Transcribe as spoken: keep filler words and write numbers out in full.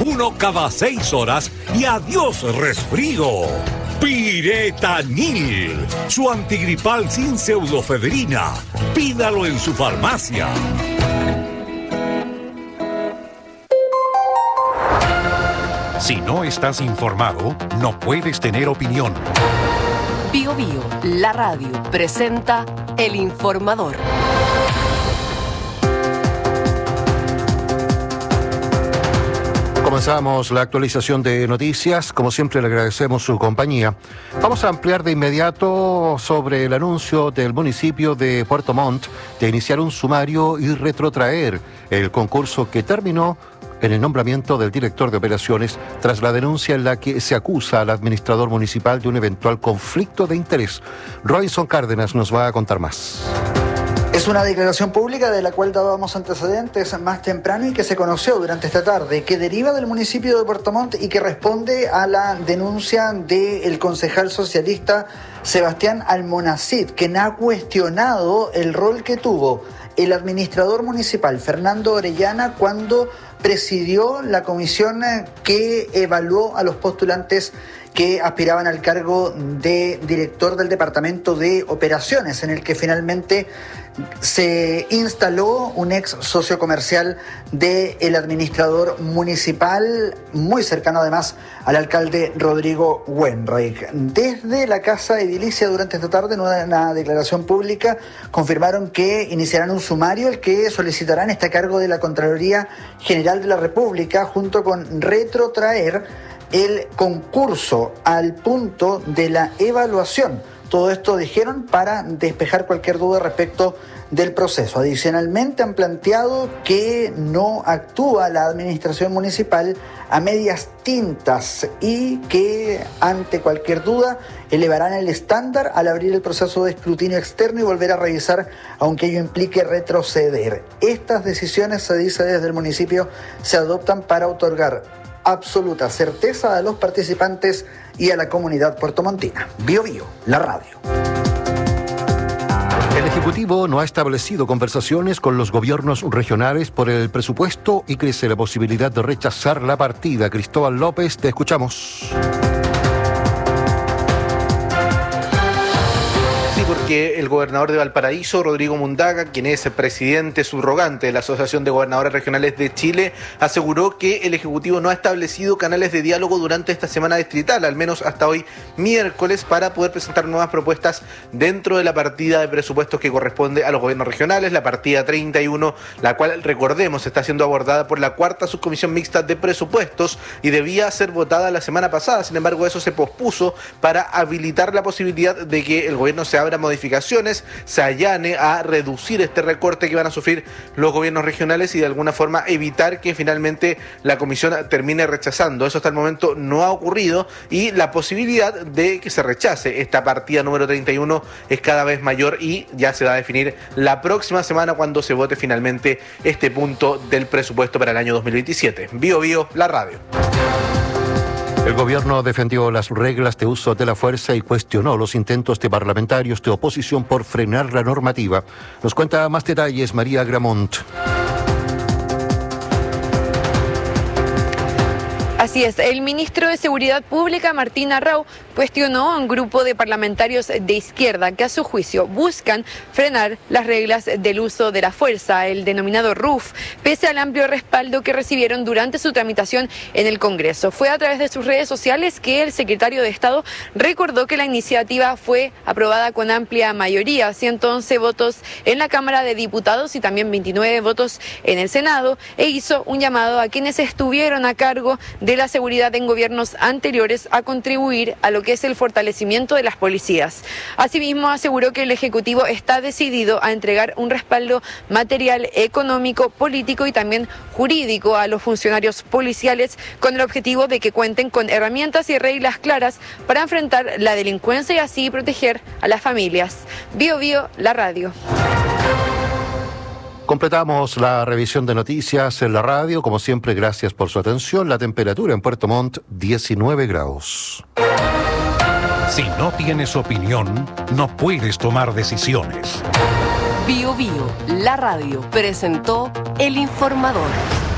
uno cada seis horas y adiós resfrío. Piretanil, su antigripal sin pseudofedrina. Pídalo en su farmacia. Si no estás informado, no puedes tener opinión. Bio Bio, la radio, presenta El Informador. Comenzamos la actualización de noticias. Como siempre, le agradecemos su compañía. Vamos a ampliar de inmediato sobre el anuncio del municipio de Puerto Montt de iniciar un sumario y retrotraer el concurso que terminó en el nombramiento del director de operaciones tras la denuncia en la que se acusa al administrador municipal de un eventual conflicto de interés. Robinson Cárdenas nos va a contar más. Es una declaración pública de la cual dábamos antecedentes más temprano y que se conoció durante esta tarde, que deriva del municipio de Puerto Montt y que responde a la denuncia del concejal socialista Sebastián Almonacid, quien ha cuestionado el rol que tuvo el administrador municipal Fernando Orellana cuando presidió la comisión que evaluó a los postulantes que aspiraban al cargo de director del Departamento de Operaciones, en el que finalmente se instaló un ex socio comercial del administrador municipal, muy cercano además al alcalde Rodrigo Wenreich. Desde la Casa Edilicia durante esta tarde, en una declaración pública, confirmaron que iniciarán un sumario el que solicitarán este cargo de la Contraloría General de la República, junto con retrotraer el concurso al punto de la evaluación. Todo esto dijeron para despejar cualquier duda respecto del proceso. Adicionalmente han planteado que no actúa la administración municipal a medias tintas y que ante cualquier duda elevarán el estándar al abrir el proceso de escrutinio externo y volver a revisar, aunque ello implique retroceder. Estas decisiones, se dice desde el municipio, se adoptan para otorgar absoluta certeza a los participantes y a la comunidad puertomontina. Bio Bio, la radio. El Ejecutivo no ha establecido conversaciones con los gobiernos regionales por el presupuesto y crece la posibilidad de rechazar la partida. Cristóbal López, te escuchamos. Que el gobernador de Valparaíso, Rodrigo Mundaca, quien es el presidente subrogante de la Asociación de Gobernadores Regionales de Chile, aseguró que el Ejecutivo no ha establecido canales de diálogo durante esta semana distrital, al menos hasta hoy miércoles, para poder presentar nuevas propuestas dentro de la partida de presupuestos que corresponde a los gobiernos regionales, la partida treinta y uno, la cual, recordemos, está siendo abordada por la cuarta subcomisión mixta de presupuestos y debía ser votada la semana pasada. Sin embargo, eso se pospuso para habilitar la posibilidad de que el gobierno se abra modificaciones, se allane a reducir este recorte que van a sufrir los gobiernos regionales y de alguna forma evitar que finalmente la comisión termine rechazando. Eso hasta el momento no ha ocurrido y la posibilidad de que se rechace esta partida número treinta y uno es cada vez mayor y ya se va a definir la próxima semana cuando se vote finalmente este punto del presupuesto para el año dos mil veintisiete. Bio Bio, la radio. El gobierno defendió las reglas de uso de la fuerza y cuestionó los intentos de parlamentarios de oposición por frenar la normativa. Nos cuenta más detalles María Gramont. Así es, el ministro de Seguridad Pública, Martín Arrau, cuestionó a un grupo de parlamentarios de izquierda que a su juicio buscan frenar las reglas del uso de la fuerza, el denominado R U F, pese al amplio respaldo que recibieron durante su tramitación en el Congreso. Fue a través de sus redes sociales que el secretario de Estado recordó que la iniciativa fue aprobada con amplia mayoría, ciento once votos en la Cámara de Diputados y también veintinueve votos en el Senado, e hizo un llamado a quienes estuvieron a cargo de la seguridad en gobiernos anteriores a contribuir a lo que es el fortalecimiento de las policías. Asimismo, aseguró que el Ejecutivo está decidido a entregar un respaldo material, económico, político y también jurídico a los funcionarios policiales con el objetivo de que cuenten con herramientas y reglas claras para enfrentar la delincuencia y así proteger a las familias. Bio Bio, la radio. Completamos la revisión de noticias en la radio. Como siempre, gracias por su atención. La temperatura en Puerto Montt, diecinueve grados. Si no tienes opinión, no puedes tomar decisiones. Bio Bio, la radio, presentó El Informador.